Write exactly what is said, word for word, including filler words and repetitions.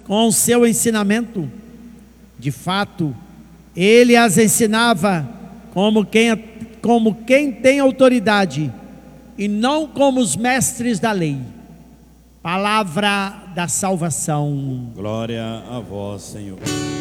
com o seu ensinamento. De fato, ele as ensinava como quem, como quem tem autoridade, e não como os mestres da lei. Palavra da salvação. Glória a vós, Senhor.